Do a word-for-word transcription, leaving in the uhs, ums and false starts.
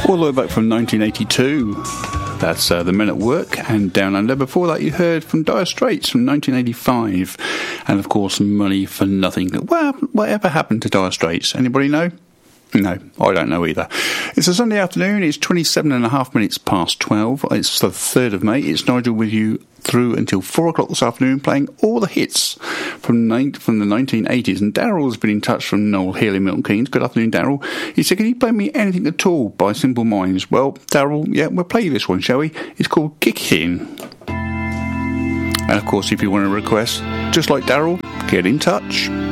All the way back from nineteen eighty-two. That's uh, The Men at Work and Down Under. Before that, you heard from Dire Straits from nineteen eighty-five. And, of course, Money for Nothing. Well, whatever happened to Dire Straits? Anybody know? No, I don't know either. It's a Sunday afternoon. It's twenty-seven and a half minutes past twelve. It's the third of May. It's Nigel with you through until four o'clock this afternoon, playing all the hits from nine, from the nineteen eighties. And Daryl's been in touch from Noel Healy, Milton Keynes. Good afternoon, Daryl. He said, can you play me Anything at All by Simple Minds? Well, Daryl, yeah, we'll play this one, shall we? It's called Kick It In. And, of course, if you want to request, just like Daryl, get in touch.